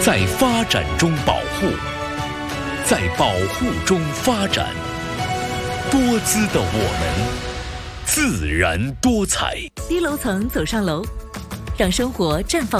在发展中保护，在保护中发展。多姿的我们，自然多彩。 低楼层走上楼，让生活绽放